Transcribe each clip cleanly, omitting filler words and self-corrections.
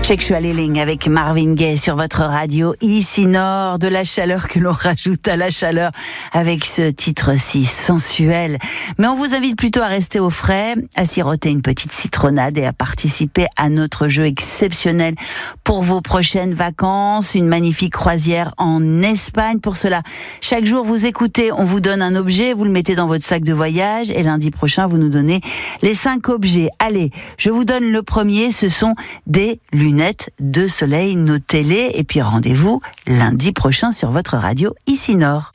Sexual Healing avec Marvin Gaye sur votre radio ici Nord, de la chaleur que l'on rajoute à la chaleur avec ce titre si sensuel. Mais on vous invite plutôt à rester au frais, à siroter une petite citronnade et à participer à notre jeu exceptionnel pour vos prochaines vacances, une magnifique croisière en Espagne. Pour cela, chaque jour vous écoutez, on vous donne un objet, vous le mettez dans votre sac de voyage et lundi prochain vous nous donnez les 5 objets. Allez, je vous donne le premier, ce sont des lunettes de soleil, notez-les et puis rendez-vous lundi prochain sur votre radio ici Nord.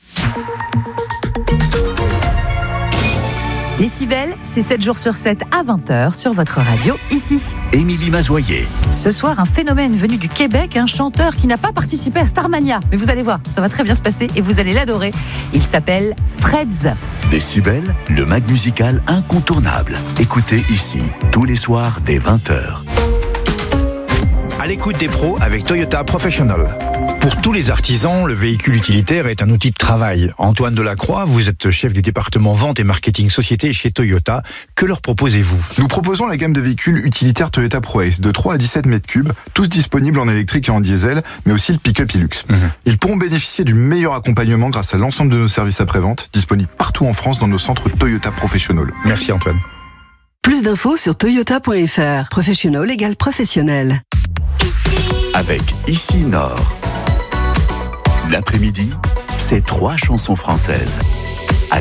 Décibel, c'est 7 jours sur 7 à 20h sur votre radio ici. Émilie Mazoyer. Ce soir, un phénomène venu du Québec, un chanteur qui n'a pas participé à Starmania. Mais vous allez voir, ça va très bien se passer et vous allez l'adorer. Il s'appelle Freds. Décibel, le mag musical incontournable. Écoutez ici, tous les soirs dès 20h. À l'écoute des pros avec Toyota Professional. Pour tous les artisans, le véhicule utilitaire est un outil de travail. Antoine Delacroix, vous êtes chef du département vente et marketing société chez Toyota. Que leur proposez-vous ? Nous proposons la gamme de véhicules utilitaires Toyota ProAce de 3 à 17 mètres cubes, tous disponibles en électrique et en diesel, mais aussi le pick-up Hilux. Ils pourront bénéficier du meilleur accompagnement grâce à l'ensemble de nos services après-vente, disponibles partout en France dans nos centres Toyota Professional. Merci Antoine. Plus d'infos sur toyota.fr. Professional égale professionnel. Avec Ici Nord. L'après-midi, c'est 3 chansons françaises.